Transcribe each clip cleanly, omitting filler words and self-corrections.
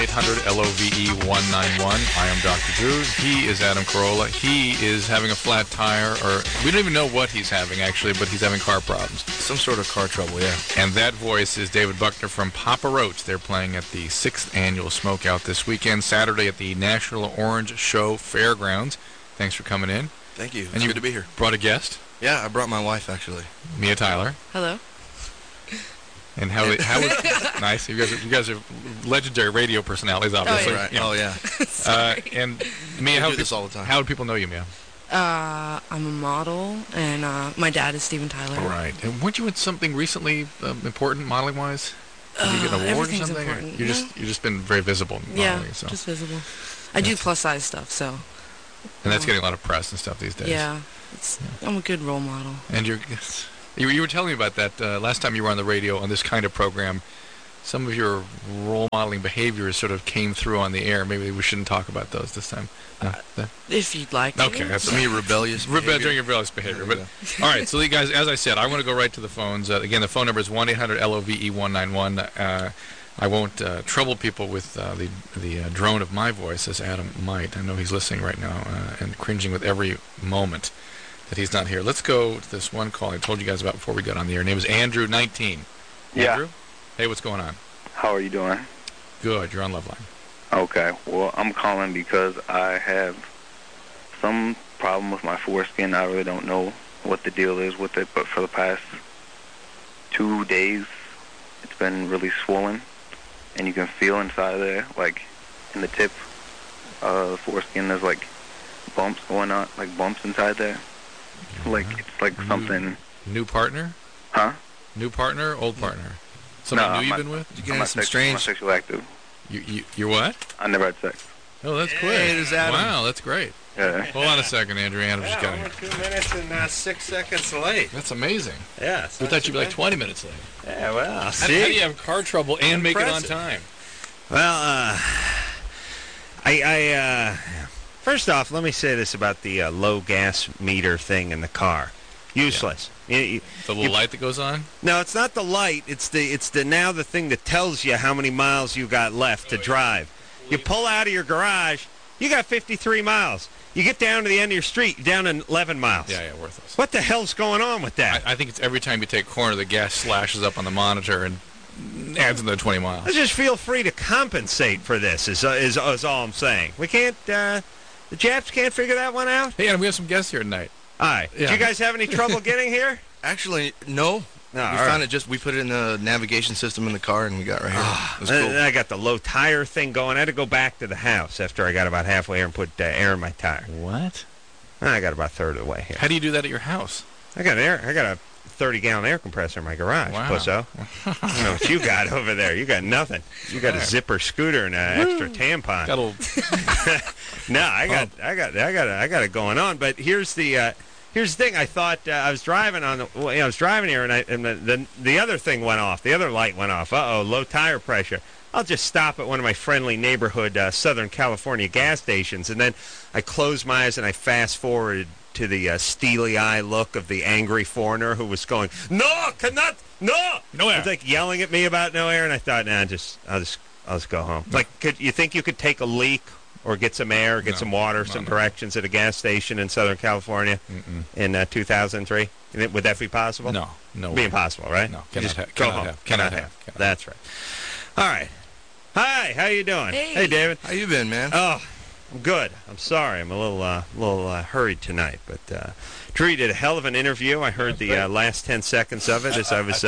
800-LOVE-191. I am Dr. Drew. He is Adam Carolla. He is having a flat tire, or we don't even know what he's having, actually, but he's having car problems. Some sort of car trouble, yeah. And that voice is David Buckner from Papa Roach. They're playing at the 6th Annual Smokeout this weekend, Saturday at the National Orange Show Fairgrounds. Thanks for coming in. Thank you. It's and you good to be here. Brought a guest? Yeah, I brought my wife, actually. Mia Tyler. Hello. And how nice. You guys are legendary radio personalities, obviously. Oh, Right. Yeah. Oh, yeah. And Mia, We do this all the time. How do people know you, Mia? I'm a model, and my dad is Steven Tyler. Right. And weren't you in something recently important modeling-wise? Did you get an award or everything's something? important. You've just been very visible in modeling. Yeah, So. just visible. I do plus-size stuff, so. And that's getting a lot of press and stuff these days. Yeah, I'm a good role model. And you were telling me about that last time you were on the radio on this kind of program. Some of your role modeling behaviors sort of came through on the air. Maybe we shouldn't talk about those this time. No? If you'd like Okay, to. that's Me, rebellious behavior. during your rebellious behavior. But all right, so you guys, as I said, I want to go right to the phones. Again, the phone number is 1-800-LOVE-191. I won't trouble people with the drone of my voice, as Adam might. I know he's listening right now and cringing with every moment that he's not here. Let's go to this one call I told you guys about before we got on the air. His name is Andrew, 19. Yeah. Andrew? Hey, what's going on? How are you doing? Good. You're on Loveline. Okay. Well, I'm calling because I have some problem with my foreskin. I really don't know what the deal is with it, but for the past 2 days, it's been really swollen, and you can feel inside there, like in the tip of the foreskin, there's like bumps going on, like bumps inside there. Like it's like something. New partner? Huh? New partner? Old partner? Somebody new you've been with? Did you get into some strange... I'm sexually active. You're what? I never had sex. Oh, that's quick. there's Adam. Wow, that's great. Yeah. Hold on a second, Andrew. Andrew's just Yeah, got we're 2 minutes and 6 seconds late. That's amazing. Yeah. We thought you'd be like 20 minutes late. Yeah, well, How do you have car trouble and make it on Impressive. time? Well, first off, let me say this about the low gas meter thing in the car. Useless. The little light that goes on? No, it's not the light. It's the now the thing that tells you how many miles you got left to drive. You pull out of your garage, you got 53 miles. You get down to the end of your street, you're down to 11 miles. Yeah, worthless. What the hell's going on with that? I think it's every time you take a corner, the gas slashes up on the monitor and adds another 20 miles. Let's just feel free to compensate for this, is all I'm saying. We can't, the Japs can't figure that one out? Hey, Adam, we have some guests here tonight. All right. Yeah. Did you guys have any trouble getting here? Actually, no. No, We found it we put it in the navigation system in the car, and we got right here. It was cool. I got the low tire thing going. I had to go back to the house after I got about halfway here and put air in my tire. What? I got about a third of the way here. How do you do that at your house? I got a 30-gallon air compressor in my garage, Wow. pusso. I know what you got over there. You got nothing. You got a zipper scooter and an extra tampon. Got a little... No, I got it going on. But here's the thing. I thought I was driving I was driving here, and the other thing went off. The other light went off. Low tire pressure. I'll just stop at one of my friendly neighborhood Southern California gas stations, and then I close my eyes and I fast forward to the steely eye look of the angry foreigner who was going, "No, cannot, no air." It's like yelling at me about no air, and I thought, I'll just go home. Like, you think you could take a leak or get some air, get some water, some directions at a gas station in Southern California in 2003? Would that be possible? No. It'd be impossible, right? No, You just cannot go have. home. Cannot have. That's right. All right. Hi, how you doing? Hey. David. How you been, man? Oh, I'm good. I'm sorry. I'm a little hurried tonight, but Drew, you did a hell of an interview. I heard the last 10 seconds of it as I was.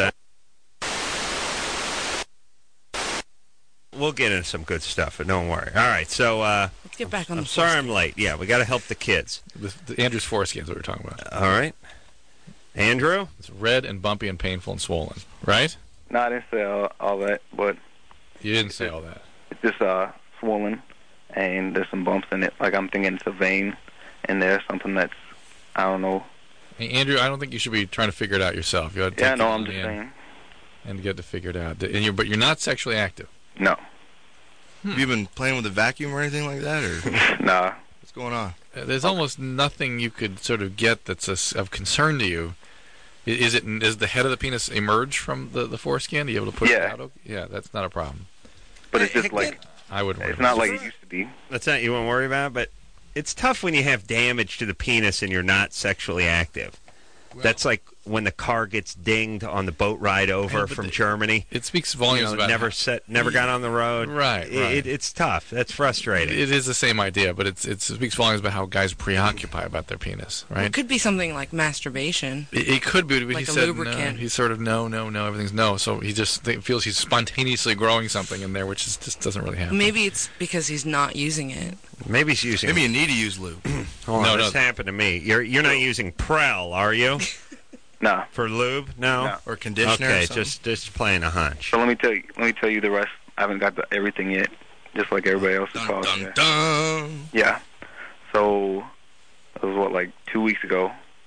We'll get into some good stuff, but don't worry. All right, so Let's get back on I'm the sorry foreskin. I'm late. Yeah, we got to help the kids. Andrew's foreskin is what we're talking about. All right, Andrew. It's red and bumpy and painful and swollen, right? No, I didn't say all that, but You didn't say all that. it's just swollen, and there's some bumps in it. Like I'm thinking it's a vein, and there's something that's, I don't know. Hey, Andrew, I don't think you should be trying to figure it out yourself. You ought to Yeah, take no, it I'm in just saying. and get to figure it out. But you're not sexually active. No. Have you been playing with a vacuum or anything like that, or Nah. what's going on? There's almost nothing you could sort of get that's of concern to you. Is the head of the penis emerge from the foreskin? Are you able to push it Yeah. out? Yeah, that's not a problem. But it's just like I would worry. It's not like it used to be. That's not you won't worry about, but it's tough when you have damage to the penis and you're not sexually active. That's like when the car gets dinged on the boat ride over from Germany. It speaks volumes about never got on the road. Right. It's tough. That's frustrating. It is the same idea, but it speaks volumes about how guys preoccupy about their penis, right? It could be something like masturbation. It could be, but Like he a said lubricant. no. He's sort of no, everything's no. So he just feels he's spontaneously growing something in there, which just doesn't really happen. Maybe it's because he's not using it. Maybe he's using. Maybe you need to use lube. Hold on, this happened to me. You're not using Prel, are you? No. For lube? No. Or conditioner. Okay, or something. just playing a hunch. So let me tell you the rest. I haven't got everything yet, just like everybody else is calling. Dun, dun. Yeah. So it was like 2 weeks ago.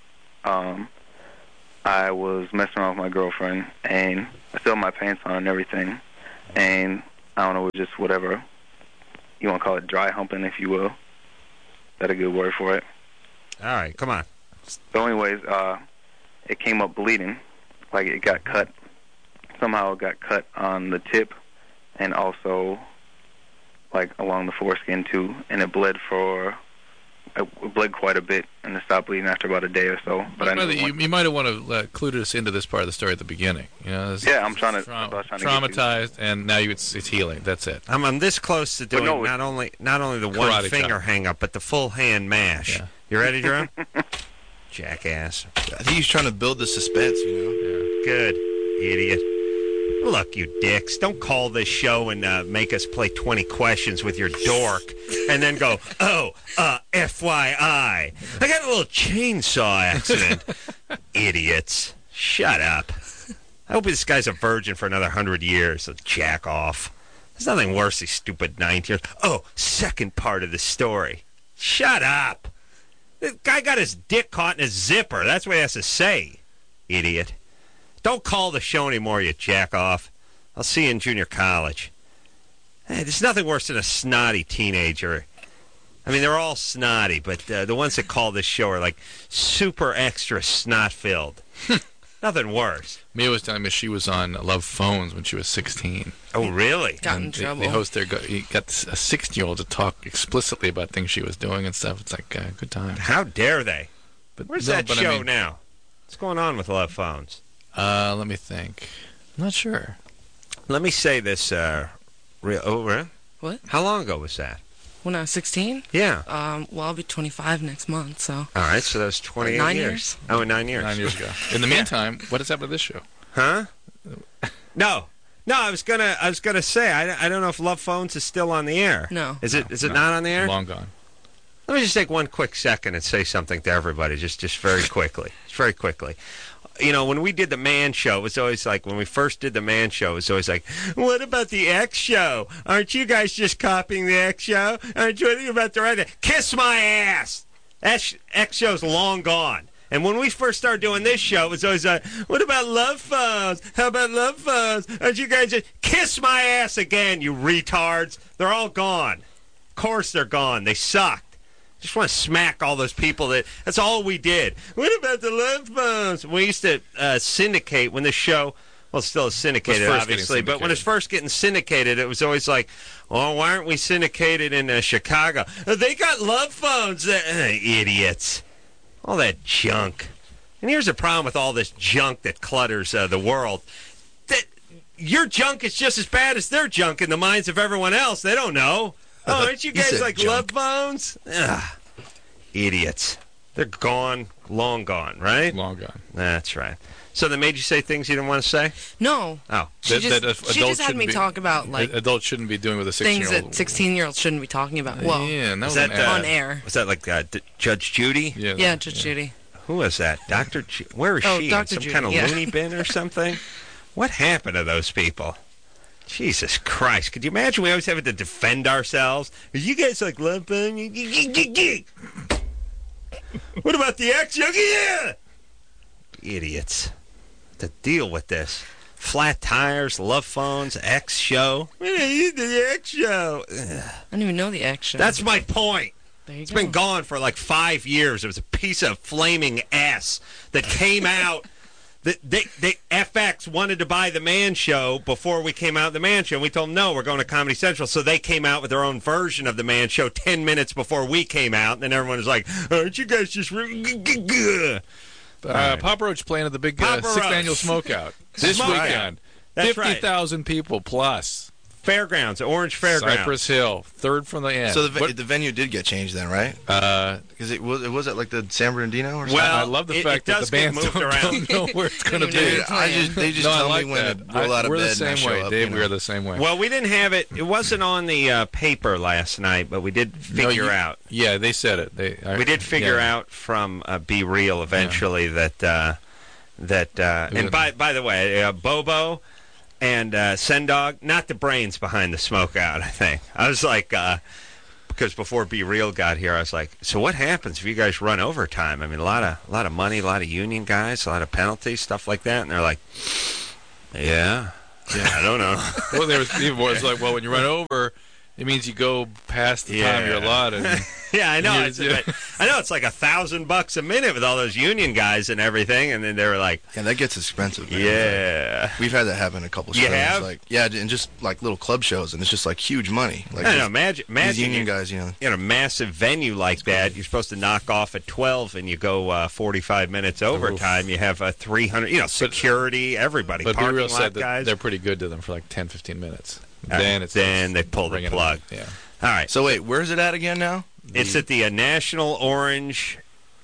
I was messing around with my girlfriend, and I still had my pants on and everything, and I don't know, it was just whatever you want to call it, dry humping, if you will. Is that a good word for it? All right, come on. So anyways, it came up bleeding, like it got cut. Somehow it got cut on the tip and also like along the foreskin too, and it bled quite a bit, and it stopped bleeding after about a day or so. But you might have want to clued us into this part of the story at the beginning. You know, yeah, I'm trying to traumatized, and now it's healing. That's it. I'm this close to doing not only the one finger hang up, but the full hand mash. Yeah. You ready, Drew? Jackass. I think he's trying to build the suspense, you know. Yeah. Good, idiot. Look, you dicks, don't call this show and make us play 20 questions with your dork and then go, FYI. I got a little chainsaw accident. Idiots. Shut up. I hope this guy's a virgin for another 100 years, so jack off. There's nothing worse, these stupid 19-year-olds. Oh, second part of the story. Shut up. The guy got his dick caught in his zipper. That's what he has to say, idiot. Don't call the show anymore, you jack-off. I'll see you in junior college. Hey, there's nothing worse than a snotty teenager. I mean, they're all snotty, but the ones that call this show are like super extra snot-filled. Nothing worse. Mia was telling me she was on Love Phones when she was 16. Oh, really? Got in trouble. The host there got a 16-year-old to talk explicitly about things she was doing and stuff. It's like good time. How dare they? But Where's that show now? What's going on with Love Phones? Let me think. I'm not sure. Let me say this. Really? What? How long ago was that? When I was 16? Yeah. Well, I'll be 25 next month, so. All right, so that was 28 9 years. years. Oh, 9 years. 9 years ago. In the meantime, what has happened to this show? Huh? No, I was gonna say I don't know if Love Phones is still on the air. No. Is it not on the air? Long gone. Let me just take one quick second and say something to everybody, just very quickly. Very quickly. You know, when we did the Man Show, it was always like, when we first did the Man Show, it was always like, what about the X Show? Aren't you guys just copying the X Show? Aren't you about the right? Kiss my ass! X Show's long gone. And when we first started doing this show, it was always like, what about Love Phones? How about Love Phones? Aren't you guys just kiss my ass again, you retards? They're all gone. Of course they're gone. They sucked. Just want to smack all those people that's all we did. What about the Love Phones? We used to syndicate when the show, well, it's still syndicated, obviously, but when it's first getting syndicated, it was always like, oh, why aren't we syndicated in Chicago? They got Love Phones. Idiots. All that junk. And here's the problem with all this junk that clutters the world. That your junk is just as bad as their junk in the minds of everyone else. They don't know. Oh, aren't you guys like junk. Love Phones? Ugh. Idiots. They're gone, long gone, right? Long gone. That's right. So they made you say things you didn't want to say? No. Oh. She just had me talk about, like, adults shouldn't be doing with a 16-year-old. things that 16-year-olds shouldn't be talking about. Well, yeah, and that was on air. Was that like Judge Judy? Yeah, Judge Judy. Who was that? Dr. Where is she? Dr. Some Judy, kind of yeah. loony bin or something? What happened to those people? Jesus Christ. Could you imagine we always having to defend ourselves? Are you guys like Love Phone? What about the X Show? Yeah! Idiots. To deal with this. Flat tires, Love Phones, X Show. The X Show. I don't even know the X Show. That's my point. There you It's go. been gone for like 5 years. It was a piece of flaming ass that came out FX wanted to buy the Man Show before we came out with the Man Show. And we told them, no, we're going to Comedy Central. So they came out with their own version of the Man Show 10 minutes before we came out. And then everyone was like, aren't you guys just... Papa Roach playing at the big Papa 6th Roach. annual Smokeout this Smokeout. weekend. That's 50,000 people plus. Fairgrounds, Orange Fairgrounds. Cypress Hill, third from the end. So the venue did get changed then, right? Because it was at like the San Bernardino or something. Well, I love the it fact that does the get bands moved don't around. know where it's going to Dude, be. they just No, I tell like me when that. to roll out of We're bed the and I same show way, up, Dave. you know. We are the same way. Well, we didn't have it. It wasn't on the paper last night, but we did figure out. Yeah, they said it. We did figure out from Be Real eventually that and by the way, Bobo and Sendog, not the brains behind the Smokeout, I think. I was like, because before Be Real got here, I was like, so what happens if you guys run overtime? I mean, a lot of money, a lot of union guys, a lot of penalties, stuff like that. And they're like, yeah, I don't know. Well, there was even more. It's like, well, when you run over, it means you go past the time you're allotted. Yeah, I know. Yeah. I know it's like $1,000 a minute with all those union guys and everything, and then they were like, Yeah, that gets expensive. Man. yeah. We've had that happen a couple You shows. have? Like, yeah, and just like little club shows, and it's just like huge money. Like I know. just Imagine these union you- guys, you know. in a massive venue like that, you're supposed to knock off at 12 and you go 45 minutes overtime. You have 300, security, everybody, But Be parking Real lot said that guys. they're pretty good to them for like 10, 15 minutes. Then they pull the bring it plug. on. Yeah. All right. So wait, where's it at again now? It's at the National Orange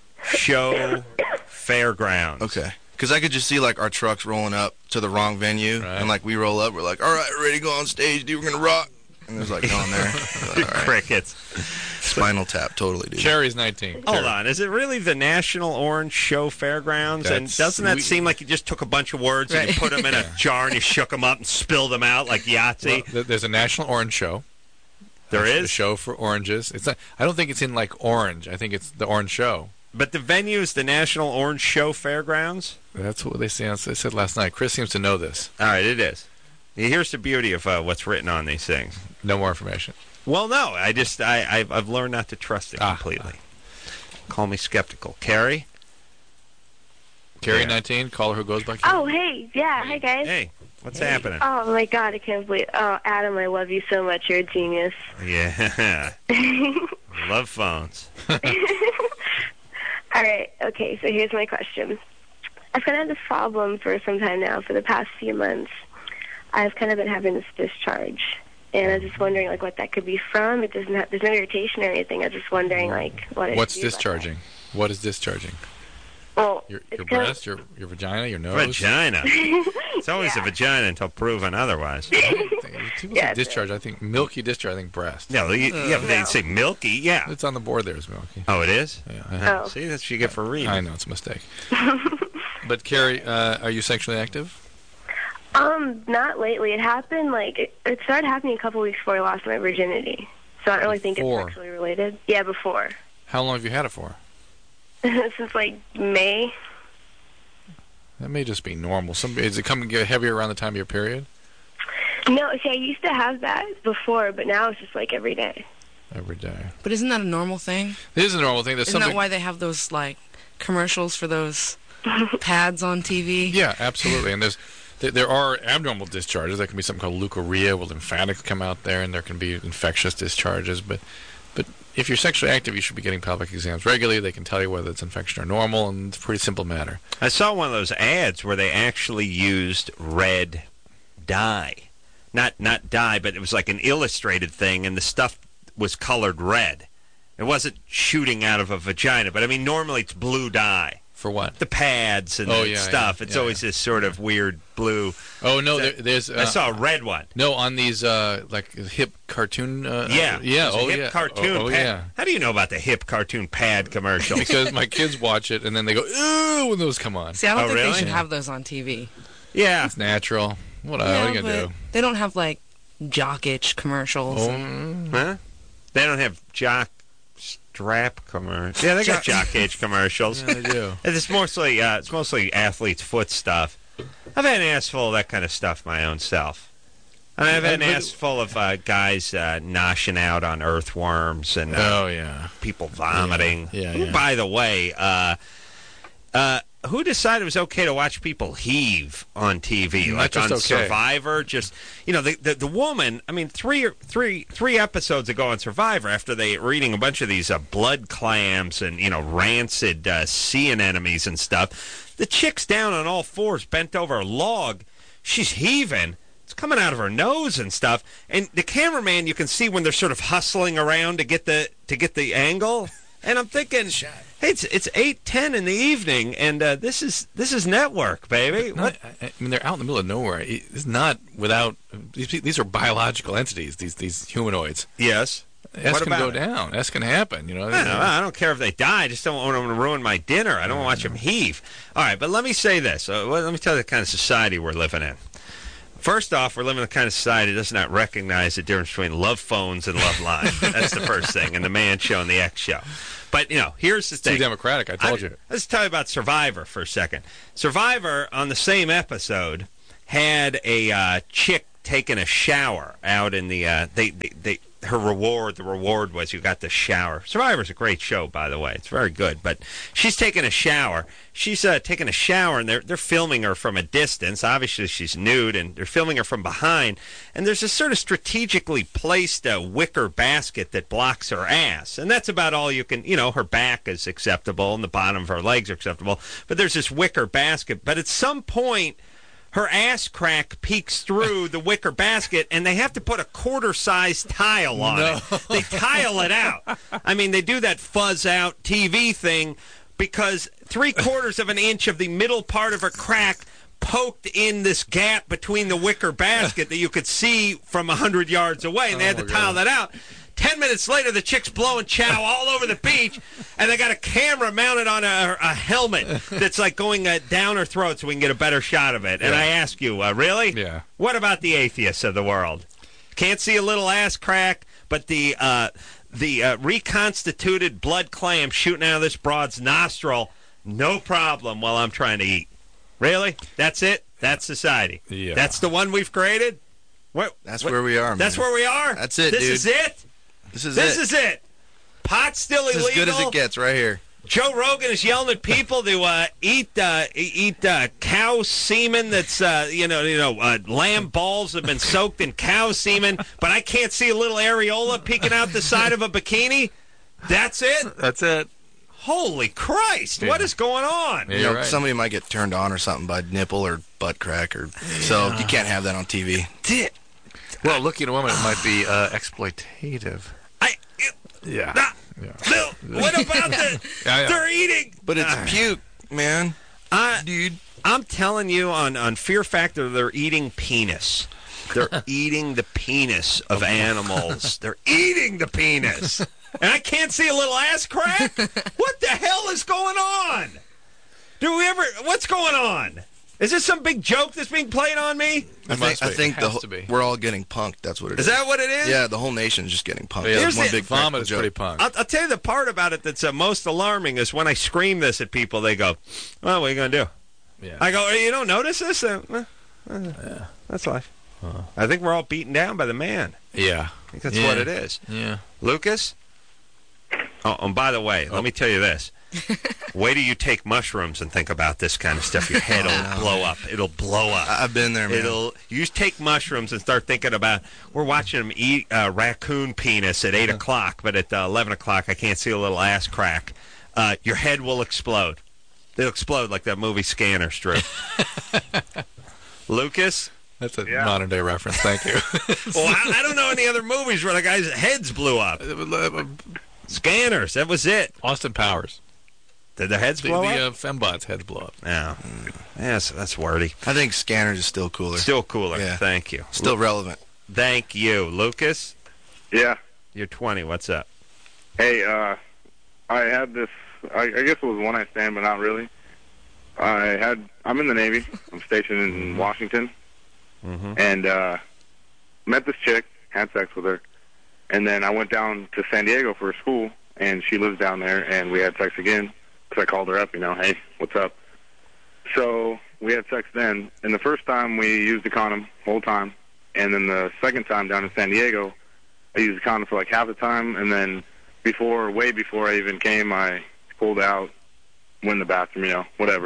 Show Fairgrounds. Okay. Because I could just see like our trucks rolling up to the wrong venue, Right. and like we roll up, we're like, all right, ready to go on stage, dude, we're gonna rock. And there's like no one there. All right. Crickets. Spinal Tap, totally, dude. Cherry's 19. Hold on. Is it really the National Orange Show Fairgrounds? And That's- doesn't that seem like you just took a bunch of words and you Right. put them in a jar and you shook them up and spilled them out like Yahtzee? Well, there's a National Orange Show. There A is? show for oranges. It's not. I don't think it's in like orange. I think it's the Orange Show. But the venue is the National Orange Show Fairgrounds? That's what they said last night. Chris seems to know this. All right, it is. Here's the beauty of what's written on these things. No more information. Well, no, I've learned not to trust it completely. Call me skeptical. Carrie? Carrie Yeah. 19, caller who goes by Carrie. Oh, hey. Yeah, hi, guys. Hey, what's happening? Oh, my God, I can't believe Oh, Adam, I love you so much. You're a genius. Yeah. Love phones. All right, okay, so here's my question. I've kind of had this problem for some time now. For the past few months, I've kind of been having this discharge. And I was just wondering, like, what that could be from. It doesn't have, there's no irritation or anything. I was just wondering, like, what I What's should do about discharging? What is discharging? that. Well, Your it's breast, your vagina, your nose? Vagina. It's always Yeah. a vagina until proven otherwise. People Yeah, say discharge. I think milky discharge. I think breast. Yeah, but they say milky. Yeah. It's on the board there as milky. Oh, it is? Yeah. Oh. See, that's what you get for reading. I know it's a mistake. But Carrie, are you sexually active? Not lately. It happened, like, it started happening a couple weeks before I lost my virginity. So I don't really think it's Before? sexually related. Yeah, before. How long have you had it for? Since, like, May. That may just be normal. Is it coming get heavier around the time of your period? No, see, I used to have that before, but now it's just, like, every day. Every day. But isn't that a normal thing? It is a normal thing. There's Isn't something. that why they have those, like, commercials for those pads on TV? Yeah, absolutely. And there are abnormal discharges. There can be something called leukorrhea, where lymphatics come out there, and there can be infectious discharges. But if you're sexually active, you should be getting pelvic exams regularly. They can tell you whether it's infection or normal, and it's a pretty simple matter. I saw one of those ads where they actually used red dye. Not dye, but it was like an illustrated thing, and the stuff was colored red. It wasn't shooting out of a vagina, but I mean, normally it's blue dye. For what? The pads and Oh, the yeah, stuff. yeah, it's yeah, always yeah. this sort of weird blue. Oh no, there's. I saw a red one. No, on these like hip cartoon. Yeah. yeah. There's a Oh hip yeah. cartoon Oh, pad. yeah. How do you know about the hip cartoon pad commercial? Because my kids watch it and then they go, "Ooh," when those come on. See, I don't Oh, think really? they should Yeah. have those on TV. Yeah. It's natural. What are you gonna but do? they don't have, like, jock itch commercials. Oh, Huh? They don't have jock strap commercials. Yeah, they got jock age commercials. yeah, they do. It's mostly athlete's foot stuff. I've had an ass full of that kind of stuff my own self. And I've had an ass full of guys noshing out on earthworms and Oh yeah. people vomiting. Yeah, yeah. By the way, who decided it was okay to watch people heave on TV, Not like just on okay. Survivor? Just the woman. I mean, three episodes ago on Survivor, after they were eating a bunch of these blood clams and rancid sea anemones and stuff, the chick's down on all fours, bent over a log. She's heaving. It's coming out of her nose and stuff. And the cameraman, you can see when they're sort of hustling around to get the angle. And I'm thinking, hey, it's 8:10 in the evening, and this is network, baby. No, What? I mean, they're out in the middle of nowhere. It's not without. These are biological entities. These humanoids. Yes. That's What going to go about it? down. That's going to happen. I don't care if they die. I just don't want them to ruin my dinner. I don't want to watch them heave. All right, but let me say this. Let me tell you the kind of society we're living in. First off, we're living in a kind of society that does not recognize the difference between love phones and love lines. That's the first thing, and the Man Show and the X Show. But, here's the thing. Too democratic, I told you. Let's tell you about Survivor for a second. Survivor, on the same episode, had a chick taking a shower out in the the reward was you got the shower. Survivor's a great show, by the way. It's very good. But she's taking a shower. She's taking a shower, and they're filming her from a distance. Obviously, she's nude, and they're filming her from behind. And there's a sort of strategically placed wicker basket that blocks her ass. And that's about all you can, her back is acceptable, and the bottom of her legs are acceptable. But there's this wicker basket. But at some point, her ass crack peeks through the wicker basket, and they have to put a quarter-size tile on it. They tile it out. I mean, they do that fuzz-out TV thing because 3/4 of an inch of the middle part of her crack poked in this gap between the wicker basket that you could see from 100 yards away, and they had to tile that out. 10 minutes later, the chick's blowing chow all over the beach, and they got a camera mounted on a helmet that's like going down her throat so we can get a better shot of it. And I ask you, really? Yeah. What about the atheists of the world? Can't see a little ass crack, but the reconstituted blood clam shooting out of this broad's nostril, no problem while I'm trying to eat. Really? That's it? That's society? Yeah. That's the one we've created? That's where we are, man. That's where we are? That's it, This dude. is it? This is This is it. Pot's still It's illegal. as good as it gets right here. Joe Rogan is yelling at people to eat cow semen that's lamb balls have been soaked in cow semen, but I can't see a little areola peeking out the side of a bikini. That's it. That's it. Holy Christ! Yeah. What is going on? Yeah, you're right. Somebody might get turned on or something by nipple or butt crack, so you can't have that on TV. Well, looking at a woman, it might be exploitative. Yeah. What about the? Yeah. They're eating. But it's puke, man. Dude, I'm telling you on Fear Factor, they're eating penis. They're eating the penis of animals. They're eating the penis. And I can't see a little ass crack? What the hell is going on? What's going on? Is this some big joke that's being played on me? I think It has to be. we're all getting punked. That's what it is. Is that what it is? Yeah, the whole nation's just getting punked. Yeah, Here's one the- big Vomit is practical pretty joke. punk. I'll tell you the part about it that's most alarming is when I scream this at people, they go, well, what are you going to do? Yeah. I go, you don't notice this? That's life. I think we're all beaten down by the man. Yeah. I think that's Yeah. what it is. Yeah. Lucas? Oh, and by the way, let me tell you this. Wait till you take mushrooms and think about this kind of stuff. Your head will blow up. It'll blow up. I've been there, man. You just take mushrooms and start thinking about, we're watching them eat raccoon penis at 8 o'clock, but at 11 o'clock I can't see a little ass crack. Your head will explode. It'll explode like that movie Scanners, Drew. Lucas? That's a modern-day reference. Thank you. Well, I don't know any other movies where the guy's heads blew up. Scanners, that was it. Austin Powers. Did their heads The blow up? fembots' heads blow up. No. Yes, that's wordy. I think Scanners is still cooler. Still cooler. Yeah. Thank you. Still relevant. Thank you. Lucas, Yeah. you're 20. What's up? Hey, I had this, I guess it was one night stand, but not really. I'm in the Navy. I'm stationed in Washington. Mm-hmm. And met this chick, had sex with her. And then I went down to San Diego for school, and she lives down there, and we had sex again. Because I called her up, hey, what's up? So we had sex then. And the first time we used the condom the whole time. And then the second time down in San Diego, I used the condom for like half the time. And then way before I even came, I pulled out, went in the bathroom, whatever.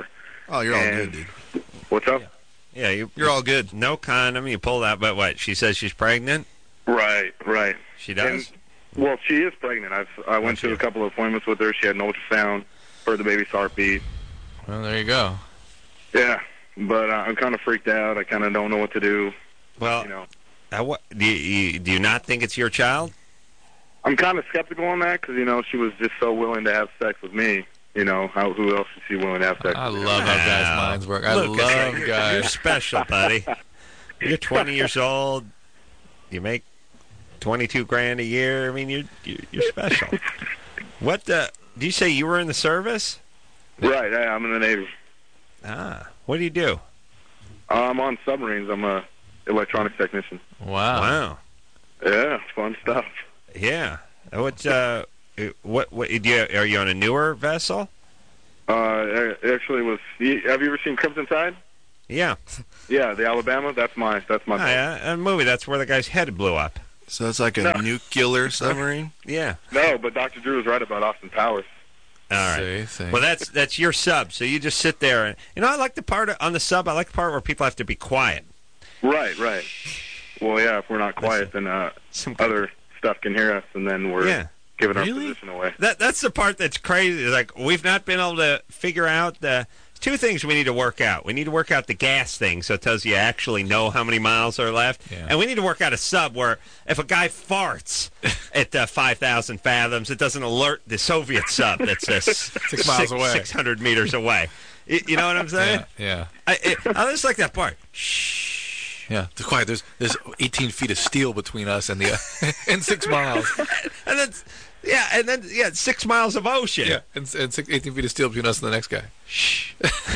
Oh, you're all And- good, dude. What's up? Yeah, You're all good. no condom. You pulled out, but what? She says she's pregnant. Right. She does. Well, she is pregnant. I went she to a is. couple of appointments with her. She had an ultrasound, heard the baby's heartbeat. Well, there you go. Yeah, but I'm kind of freaked out. I kind of don't know what to do. Well, You know, what, do you not think it's your child? I'm kind of skeptical on that because she was just so willing to have sex with me. Who else is she willing to have sex I with? love how guys' Wow. minds work. I Look at love you. You're guys. special, buddy. You're 20 years old. You make 22 grand a year. I mean, you're special. What do you say you were in the service? Right. Yeah, I'm in the Navy. What do you do? I'm on submarines. I'm a electronics technician. Wow. Wow. Yeah, it's fun stuff. Yeah. What are you on a newer vessel? Actually, have you ever seen Crimson Tide? Yeah. Yeah, the Alabama. That's my. Oh, yeah. A movie. That's where the guy's head blew up. So it's like a No. nuclear submarine? Yeah. No, but Dr. Drew was right about Austin Powers. All right. See. Well, that's your sub. So you just sit there, and I like the part on the sub. I like the part where people have to be quiet. Right. Well, yeah. If we're not quiet, then other stuff can hear us, and then we're giving our position away. That's the part that's crazy. Like, we've not been able to figure out the two things we need to work out. We need to work out the gas thing, so it tells you actually know how many miles are left. Yeah. And we need to work out a sub where if a guy farts at 5,000 fathoms, it doesn't alert the Soviet sub that's 6 miles away. 600 meters away. You know what I'm saying? Yeah. I just like that part. Shh. Yeah. It's quiet. There's 18 feet of steel between us and the and 6 miles. And then 6 miles of ocean. Yeah. And 18 feet of steel between us and the next guy. Shh.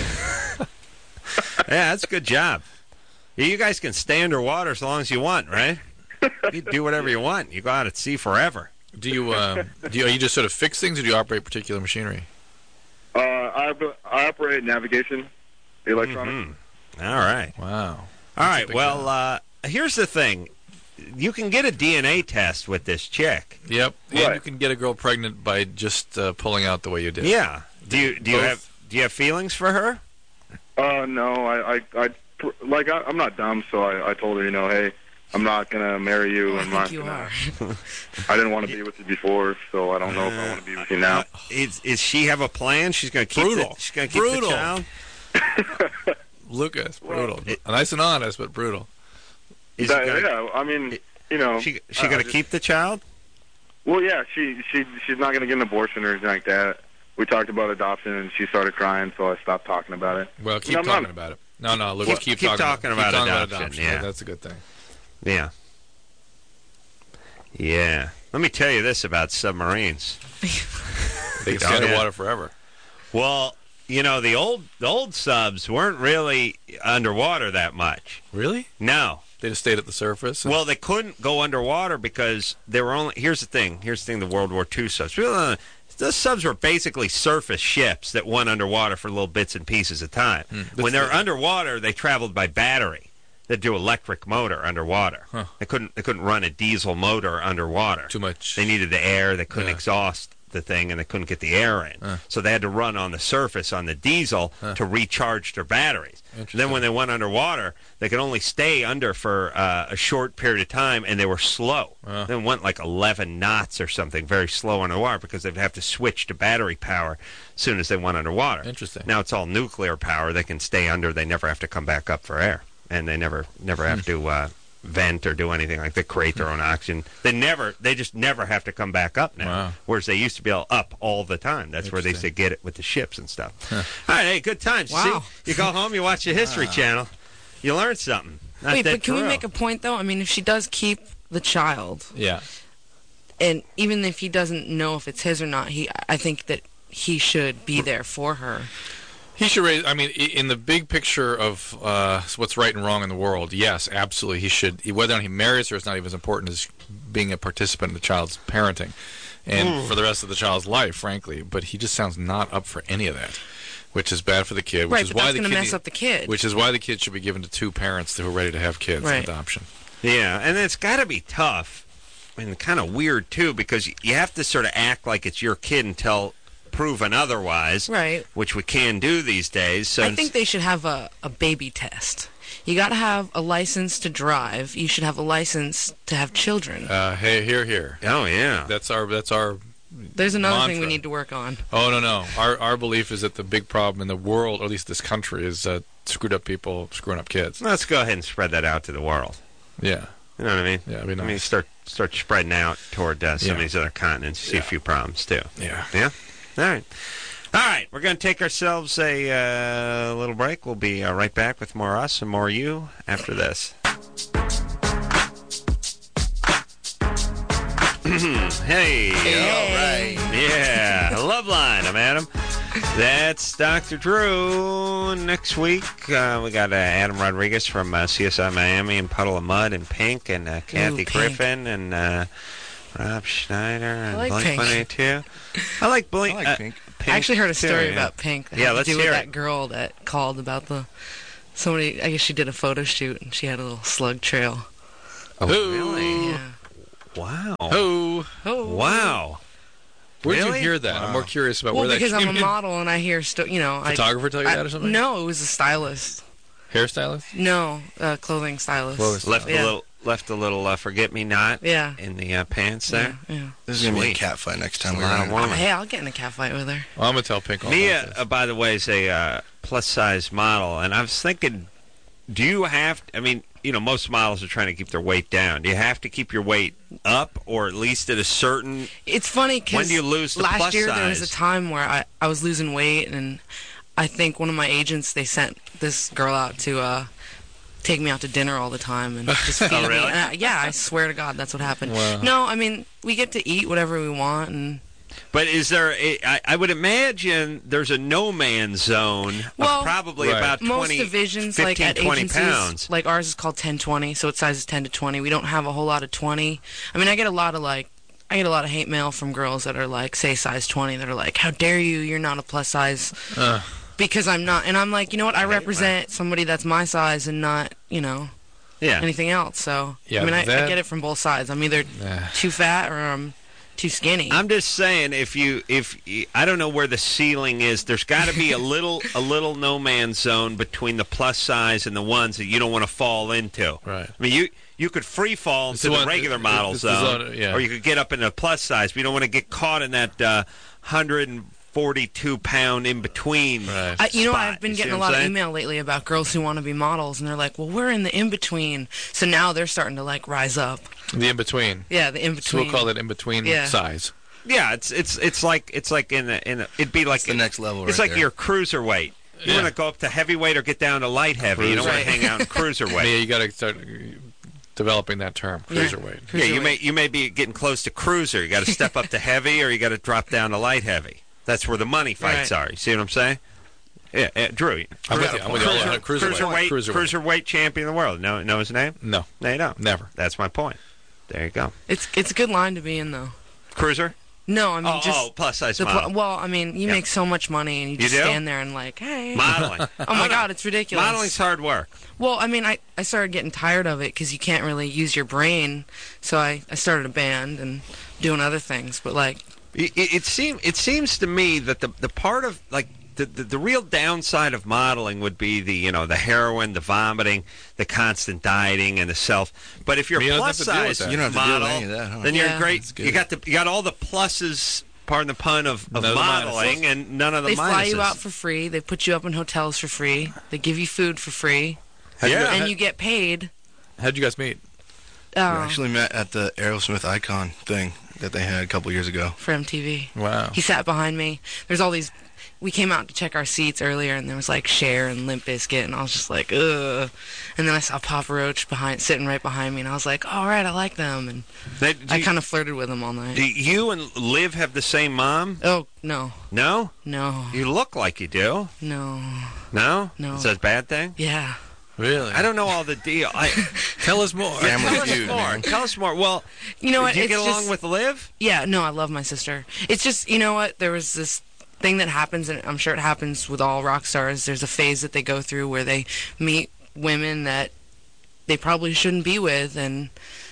Yeah, that's a good job. You guys can stay underwater as long as you want, right? You do whatever you want. You go out at sea forever. Do you are you just sort of fix things, or do you operate particular machinery? I operate navigation, electronics. All right. Wow. All right. big Well, here's the thing. You can get a DNA test with this chick. Yep. And Right. you can get a girl pregnant by just pulling out the way you did. Yeah. Do you have feelings for her? No, I'm not dumb, so I told her, hey, I'm not gonna marry you. I I'm think not you gonna, are. I didn't want to be with you before, so I don't know if I want to be with you now. Is she have a plan? She's going to keep Brutal. she's going to keep Brutal. the child. Lucas, brutal. Nice and honest, but brutal. Is she gonna, Yeah, I mean, she going to keep the child? Well, yeah, she's not gonna get an abortion or anything like that. We talked about adoption, and she started crying, so I stopped talking about it. Well, keep I'm talking not- about it. No, Lucas, keep Keep talking talking about adoption, adoption. yeah. That's a good thing. Yeah. Yeah. Let me tell you this about submarines. They can stay underwater forever. Well, the old subs weren't really underwater that much. Really? No. They just stayed at the surface? Well, they couldn't go underwater because they were only. Here's the thing. The World War II subs. Those subs were basically surface ships that went underwater for little bits and pieces of time. When they're underwater, they traveled by battery. They'd do electric motor underwater. Huh. They couldn't run a diesel motor underwater. Too much. They needed the air. They couldn't Yeah. exhaust the thing, and they couldn't get the air in. So they had to run on the surface on the diesel to recharge their batteries. Then when they went underwater, they could only stay under for a short period of time, and they were slow. They went like 11 knots or something, very slow underwater, because they'd have to switch to battery power as soon as they went underwater. Interesting. Now it's all nuclear power. They can stay under. They never have to come back up for air, and they never have to vent or do anything like that, create their own oxygen. They just never have to come back up now. Wow. Whereas they used to be able up all the time. That's where they used to get it with the ships and stuff. All right, hey, good times. Wow. See, you go home, you watch the History Channel, you learn something. Not Wait, that but can we thrill. make a point, though? I mean, if she does keep the child, Yeah. and even if he doesn't know if it's his or not, I think that he should be there for her. He should raise. I mean, in the big picture of what's right and wrong in the world, yes, absolutely, he should. Whether or not he marries her is not even as important as being a participant in the child's parenting, and for the rest of the child's life, frankly. But he just sounds not up for any of that, which is bad for the kid. Which Right, is but why that's the going to kid mess up the kid. Which is why the kid should be given to two parents who are ready to have kids in Right. adoption. Yeah, and it's got to be tough and kind of weird, too, because you have to sort of act like it's your kid until proven otherwise, Right. which we can do these days. So I think they should have a baby test. You got to have a license to drive. You should have a license to have children. Hey, here. Oh yeah. That's our There's another thing we mantra. need to work on. Oh, no. Our belief is that the big problem in the world, or at least this country, is screwed up people screwing up kids. Let's go ahead and spread that out to the world. Yeah. You know what I mean? Yeah, it'd be nice. I mean, start spreading out toward some Yeah. of these other continents. See a few problems too. Yeah. Yeah. All right. All right. We're going to take ourselves a little break. We'll be right back with more us and more you after this. Hey. All right. Yeah. Loveline. I'm Adam. That's Dr. Drew. Next week, we got Adam Rodriguez from CSI Miami and Puddle of Mud and Pink and Kathy Pink. Griffin and Rob Schneider and like Blink Pink. 182. I like Blink. I like Pink. I actually heard a too, story yeah. about Pink that Yeah, had let's to do with hear that it. girl that called about somebody. I guess she did a photo shoot and she had a little slug trail. Oh, Who? really? Yeah. Wow. Oh, Oh. Wow. where'd Really? you hear that? I'm more curious about Well, where that because came I'm a in. model and I hear Photographer tell you that or something? No, it was a stylist. Hairstylist? No, clothing stylist. Left Yeah. a little forget-me-not Yeah. in the pants there. Yeah. This is going to be a Sweet. cat fight next time A we lot run of it. women. Hey, I'll get in a cat fight with her. Well, I'm going to tell Pink all about this. Mia, by the way, is a plus-size model, and I was thinking, do you have I mean, most models are trying to keep their weight down. Do you have to keep your weight up, or at least at a certain... It's funny because When do you lose the last plus year there was a size? time where I was losing weight, and I think one of my agents, they sent this girl out to take me out to dinner all the time and just feed Oh, me. really? And yeah, I swear to God, that's what happened. Wow. No, I mean, we get to eat whatever we want, and But is there... I would imagine there's a no-man's zone Well, of probably Right. about 20, most divisions, 15, like at 20 agencies, pounds. like ours is called 10-20, so it's sizes 10 to 20. We don't have a whole lot of 20. I mean, I get a lot of hate mail from girls that are like, say, size 20, that are like, how dare you, you're not a plus size. Because I'm not. And I'm like, you know what, I represent somebody that's my size and not, Yeah. anything else. So, Yeah, I mean, I that- get it from both sides. I'm either too fat or I'm too skinny. I'm just saying, if I don't know where the ceiling is, there's got to be a little no man's zone between the plus size and the ones that you don't want to fall into. Right. I mean, you could free fall It's into the the one- regular it- model it's the zone, zone, yeah. or you could get up in the plus size. But you don't want to get caught in that 142-pound in between. Right. I've been You see getting a what lot I'm of saying? email lately about girls who want to be models, and they're like, well, we're in the in-between. So now they're starting to, rise up. The in-between. Yeah, the So in-between. we'll call it in-between Yeah. size. Yeah, it's like in the it'd be like It's the next level It's right like there. your cruiserweight. You Yeah. want to go up to heavyweight or get down to light heavy. You don't want to Cruiser. hang out in cruiserweight. Yeah, you got to start developing that term, Yeah. cruiserweight. Yeah, you may be getting close to cruiser. You got to step up to heavy, or you got to drop down to light heavy. That's where the money fights Right. are. You see what I'm saying? Yeah, Drew. I'm with you. I'm with you. Cruiserweight champion of the world. Know his name? No, No, you don't. never. That's my point. There you go. It's a good line to be in, though. Cruiser? No, I mean, just... plus size the model. well, I mean, you Yeah. make so much money, and you just do? stand there and hey. Modeling. Oh, my God, it's ridiculous. Modeling's hard work. Well, I mean, I started getting tired of it because you can't really use your brain. So I started a band and doing other things. But, It seems to me that the part of the real downside of modeling would be the heroin, the vomiting, the constant dieting, and the self. But if you're You a don't have plus to deal with size that. You don't have to deal with model, any of that, huh? then you're Yeah. great. That's good. You got all the pluses, pardon the pun, of None of the modeling, minuses. and none of the they minuses. fly you out for free. They put you up in hotels for free. They give you food for free. Yeah. And you get paid. How'd you guys meet? We actually met at the Aerosmith Icon thing that they had a couple years ago. For MTV. Wow. He sat behind me. There's all these... We came out to check our seats earlier, and there was, Cher and Limp Bizkit, and I was just like, ugh. And then I saw Papa Roach sitting right behind me, and I was like, all right, I like them. And I kind of flirted with him all night. Do you and Liv have the same mom? Oh, no. No? No. You look like you do. No. No? No. Is that a bad thing? Yeah. Really? I don't know all the deal. Tell us more. Family Tell us feud, more. man. Tell us more. Well, You know what? did you it's get along just, with Liv? Yeah, no, I love my sister. It's just, you know what? There was this thing that happens, and I'm sure it happens with all rock stars. There's a phase that they go through where they meet women that they probably shouldn't be with, and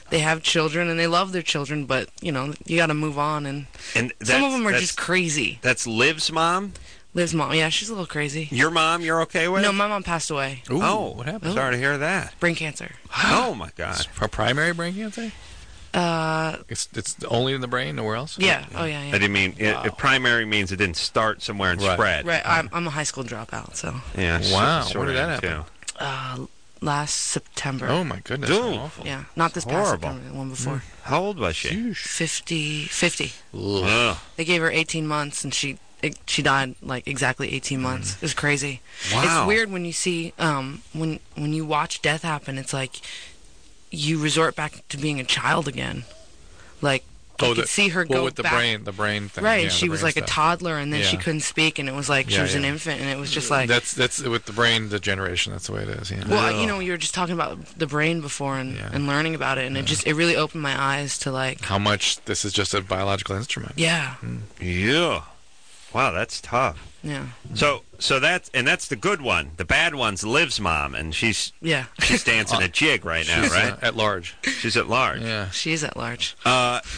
they have children and they love their children, but you know, you got to move on. And And some of them are just crazy. That's Liv's mom. Liv's mom, yeah, she's a little crazy. Your mom, you're okay with? No, my mom passed away. Ooh, Oh, what happened? Sorry to hear that. Brain cancer. Oh my God. For primary brain cancer? It's only in the brain, nowhere else? Yeah. Oh, yeah, I yeah. didn't mean if primary means it didn't start somewhere and Right. spread. Right, I'm a high school dropout, so. Yeah. Wow, so- when did that sorry, happen? too. Last September. Oh, my goodness. Ooh. How awful. Yeah, not this past Horrible. September, the one before. How old was she? 50. Ugh. They gave her 18 months, and she died like exactly 18 months. It was crazy. Wow. It's weird when you see when you watch death happen. It's like you resort back to being a child again. Like you could see her go with the back. brain thing. Right, yeah, she the was brain like a stuff. toddler, and then she Yeah. couldn't speak, and it was like she Yeah, was an yeah. infant, and it was just like. That's with the brain degeneration. That's the way it is. Yeah. Well, you know, you were just talking about the brain before and, Yeah. and learning about it, and it really opened my eyes to like. How much this is just a biological instrument. Yeah, Yeah. Wow, that's tough. yeah, So that's the good one. The bad one's Liv's mom, and she's yeah. dancing a jig right now, She's, right? at large. She's at large. Yeah. She is at large.